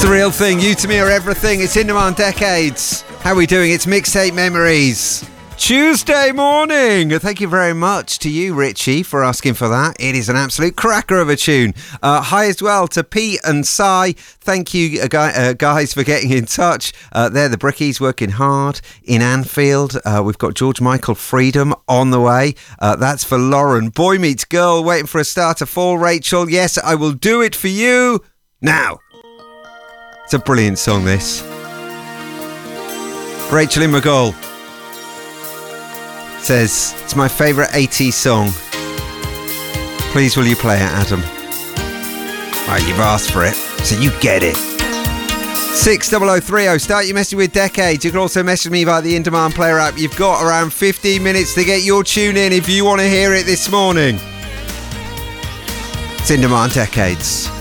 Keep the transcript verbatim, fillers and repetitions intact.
The real thing, you to me are everything. It's In Demand Decades. How are we doing? It's Mixtape Memories. Tuesday morning. Thank you very much to you, Richie, for asking for that. It is an absolute cracker of a tune. Uh, hi as well to Pete and Cy. Thank you, uh, guy, uh, guys, for getting in touch. Uh, they're the Brickies working hard in Anfield. Uh, we've got George Michael Freedom on the way. Uh, that's for Lauren. Boy Meets Girl, waiting for a star to fall. Rachel, yes, I will do it for you now. It's a brilliant song, this. Rachel in McGall says, it's my favourite eighties song. Please will you play it, Adam? Right, you've asked for it, so you get it. six double oh three oh, start your message with Decades. You can also message me via the In Demand Player app. You've got around fifteen minutes to get your tune in if you want to hear it this morning. It's In Demand Decades.